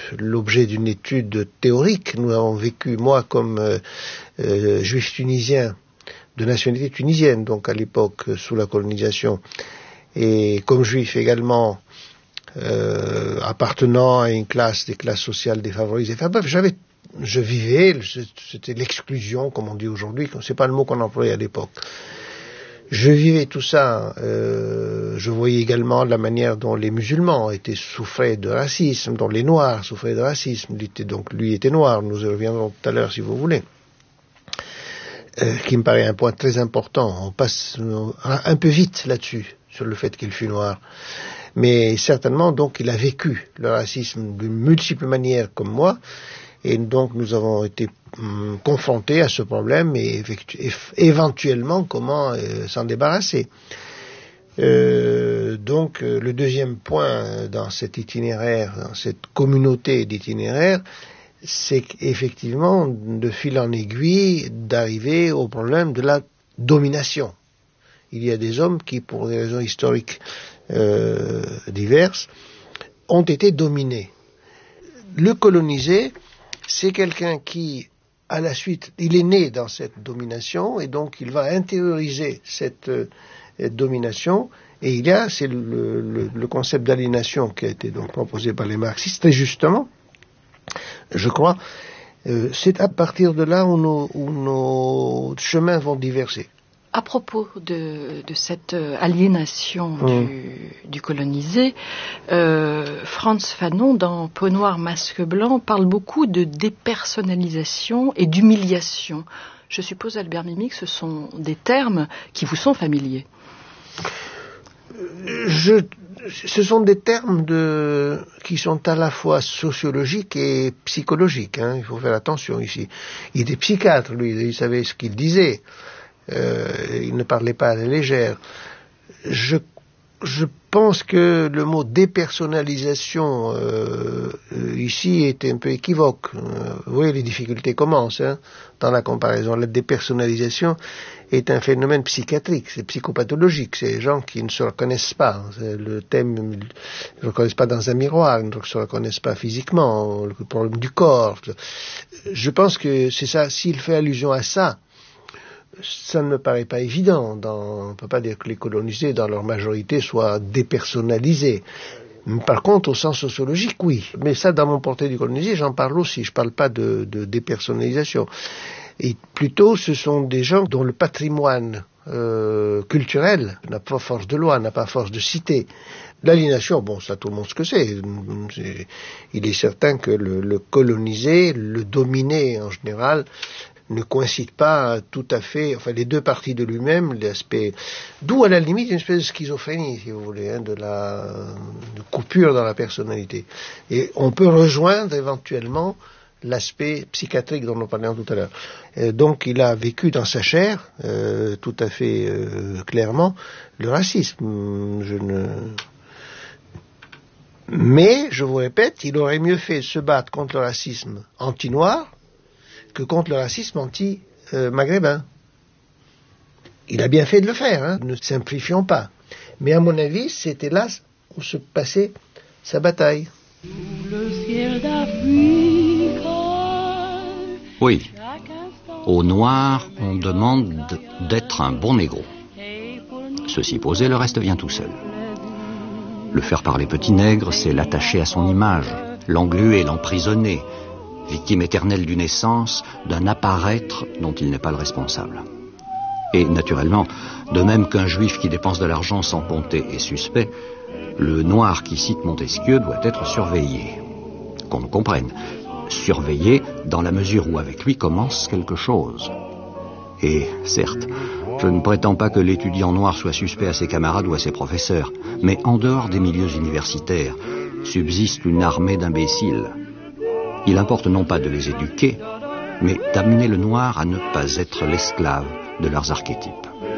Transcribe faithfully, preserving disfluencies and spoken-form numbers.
l'objet d'une étude théorique. Nous avons vécu, moi comme euh, euh, juif tunisien, de nationalité tunisienne, donc à l'époque sous la colonisation, et comme juif également, euh, appartenant à une classe, des classes sociales défavorisées. Enfin bref, j'avais, je vivais, c'était l'exclusion, comme on dit aujourd'hui, c'est pas le mot qu'on employait à l'époque. Je vivais tout ça, euh, je voyais également la manière dont les musulmans étaient souffraient de racisme, dont les noirs souffraient de racisme. Lui était, donc lui était noir, nous y reviendrons tout à l'heure si vous voulez. Euh, qui me paraît un point très important. On passe euh, un peu vite là-dessus, sur le fait qu'il fut noir. Mais certainement, donc, il a vécu le racisme de multiples manières comme moi. Et donc, nous avons été hum, confrontés à ce problème et éventuellement comment euh, s'en débarrasser. Euh, donc, euh, le deuxième point dans cet itinéraire, dans cette communauté d'itinéraires, c'est qu'effectivement, de fil en aiguille, d'arriver au problème de la domination. Il y a des hommes qui, pour des raisons historiques euh, diverses, ont été dominés. Le colonisé, c'est quelqu'un qui, à la suite, il est né dans cette domination et donc il va intérioriser cette euh, domination. Et il y a, c'est le, le, le concept d'aliénation qui a été donc proposé par les marxistes, très justement, je crois, euh, c'est à partir de là où nos, où nos chemins vont diverger. À propos de, de cette aliénation mmh. du, du colonisé, euh, Frantz Fanon, dans Peau noire, masque blanc, parle beaucoup de dépersonnalisation et d'humiliation. Je suppose, Albert Memmi, que ce sont des termes qui vous sont familiers. Je, ce sont des termes de, qui sont à la fois sociologiques et psychologiques. Hein, il faut faire attention ici. Il était psychiatre, lui, il savait ce qu'il disait. Euh, il ne parlait pas à la légère. Je, je pense que le mot dépersonnalisation euh, ici est un peu équivoque. Euh, vous voyez, les difficultés commencent hein, dans la comparaison. La dépersonnalisation est un phénomène psychiatrique, c'est psychopathologique. C'est les gens qui ne se reconnaissent pas. C'est le thème, ils ne se reconnaissent pas dans un miroir, ils ne se reconnaissent pas physiquement, le problème du corps. Je pense que c'est ça, s'il fait allusion à ça, ça ne me paraît pas évident. Dans, on ne peut pas dire que les colonisés, dans leur majorité, soient dépersonnalisés. Par contre, au sens sociologique, oui. Mais ça, dans mon portrait du colonisé, j'en parle aussi. Je ne parle pas de, de dépersonnalisation. Et plutôt, ce sont des gens dont le patrimoine euh, culturel n'a pas force de loi, n'a pas force de cité. L'aliénation, bon, ça tout le monde ce que c'est. c'est il est certain que le, le colonisé, le dominé en général, ne coïncide pas tout à fait, enfin les deux parties de lui-même, l'aspect, d'où à la limite une espèce de schizophrénie, si vous voulez, hein, de la de coupure dans la personnalité. Et on peut rejoindre éventuellement l'aspect psychiatrique dont nous parlions tout à l'heure. Et donc il a vécu dans sa chair, euh, tout à fait euh, clairement, le racisme. Je ne... Mais, je vous répète, il aurait mieux fait se battre contre le racisme anti-noir que contre le racisme anti-maghrébin. Il a bien fait de le faire, hein, ne simplifions pas. Mais à mon avis, c'était là où se passait sa bataille. Oui, au noir, on demande d'être un bon négro. Ceci posé, le reste vient tout seul. Le faire parler petit nègre, c'est l'attacher à son image, l'engluer, l'emprisonner, victime éternelle d'une essence, d'un apparaître dont il n'est pas le responsable. Et naturellement, de même qu'un juif qui dépense de l'argent sans compter est suspect, le noir qui cite Montesquieu doit être surveillé. Qu'on me comprenne, surveillé dans la mesure où avec lui commence quelque chose. Et certes, je ne prétends pas que l'étudiant noir soit suspect à ses camarades ou à ses professeurs, mais en dehors des milieux universitaires, subsiste une armée d'imbéciles. Il importe non pas de les éduquer, mais d'amener le noir à ne pas être l'esclave de leurs archétypes.